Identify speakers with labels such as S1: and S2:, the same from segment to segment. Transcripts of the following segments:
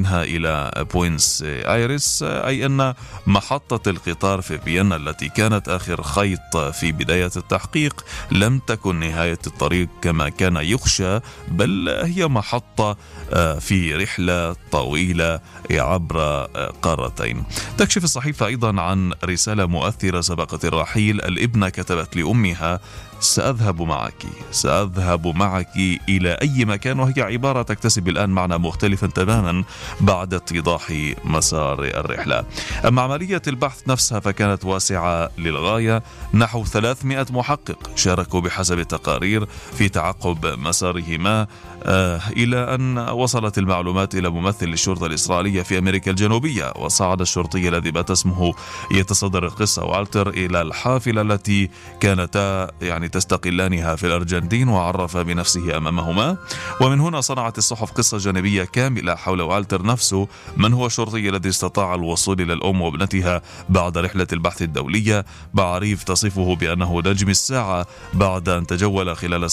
S1: منها إلى بوينس آيرس، أي أن محطة القطار في فيينا التي كانت آخر خيط في بداية التحقيق لم تكن نهاية الطريق كما كان يخشى، بل هي محطة في رحلة طويلة عبر قارتين. تكشف الصحيفة أيضا عن رسالة مؤثرة سبقت الرحيل. الابنة كتبت لأمها: سأذهب معك إلى أي مكان، وهي عبارة تكتسب الآن معنى مختلفا تماما بعد اتضاح مسار الرحلة. أما عملية البحث نفسها فكانت واسعة للغاية. نحو 300 محقق شاركوا بحسب التقارير في تعقب مسارهما، إلى أن وصلت المعلومات إلى ممثل للشرطة الإسرائيلية في أمريكا الجنوبية، وصعد الشرطي الذي بات اسمه يتصدر القصة والتر إلى الحافلة التي كانتا تستقلانها في الأرجنتين، وعرف بنفسه أمامهما. ومن هنا صنعت الصحف قصة جانبية كاملة حول والتر نفسه، من هو الشرطي الذي استطاع الوصول إلى الأم وابنتها بعد رحلة البحث الدولية. بعريف تصفه بأنه نجم الساعة بعد أن تحول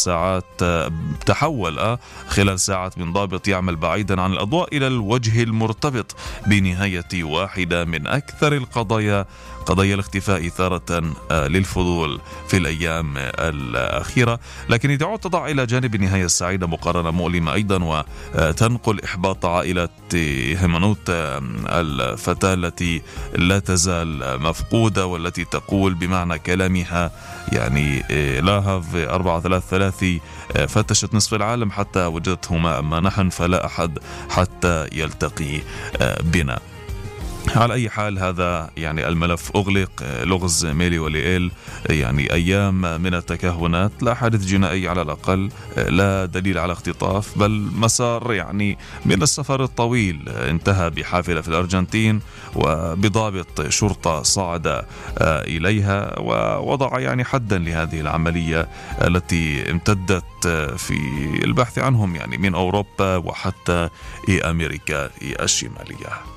S1: خلال ساعات من ضابط يعمل بعيدا عن الأضواء إلى الوجه المرتبط بنهاية واحدة من أكثر قضايا الاختفاء إثارة للفضول في الأيام الأخيرة. لكن تعود تضع إلى جانب النهاية السعيدة مقارنة مؤلمة أيضا، وتنقل إحباط عائلة هيمانوت الفتاة التي لا تزال مفقودة، والتي تقول بمعنى كلامها لاهف 433 فتشت نصف العالم حتى وجدتهما، أما نحن فلا أحد حتى يلتقي بنا. على أي حال هذا الملف أغلق. لغز ميلي وليئيل أيام من التكهنات، لا حادث جنائي على الأقل، لا دليل على اختطاف، بل مسار من السفر الطويل انتهى بحافلة في الأرجنتين وبضابط شرطة صعد إليها ووضع حدا لهذه العملية التي امتدت في البحث عنهم من أوروبا وحتى أمريكا الشمالية.